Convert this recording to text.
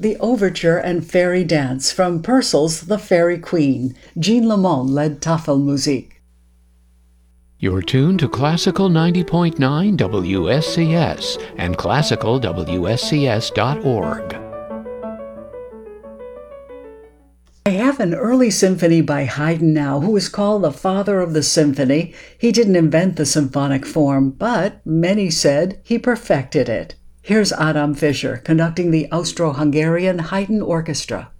The Overture and Fairy Dance from Purcell's The Fairy Queen. Jean Lamont led Tafelmusik. You're tuned to Classical 90.9 WSCS and classicalwscs.org. I have an early symphony by Haydn now, who is called the father of the symphony. He didn't invent the symphonic form, but many said he perfected it. Here's Adam Fischer conducting the Austro-Hungarian Haydn Orchestra.